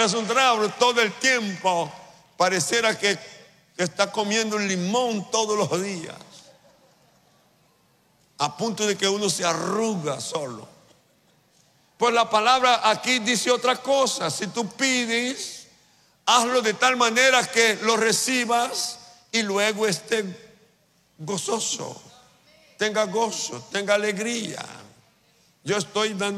razonable todo el tiempo. Pareciera que está comiendo un limón todos los días, a punto de que uno se arruga solo. Pues la palabra aquí dice otra cosa. Si tú pides, hazlo de tal manera que lo recibas y luego esté gozoso, tenga gozo, tenga alegría. Yo estoy dando